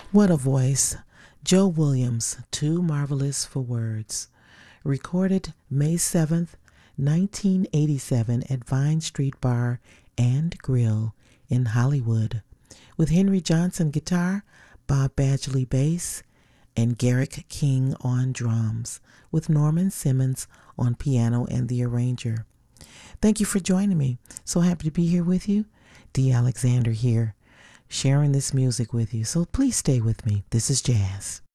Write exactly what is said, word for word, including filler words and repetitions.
What a voice. Joe Williams, Too Marvelous for Words. Recorded May seventh, nineteen eighty-seven at Vine Street Bar and Grill in Hollywood, with Henry Johnson guitar, Bob Badgley bass, and Garrick King on drums, with Norman Simmons on piano and the arranger. Thank you for joining me. So happy to be here with you. Dee Alexander here, sharing this music with you. So please stay with me. This is jazz.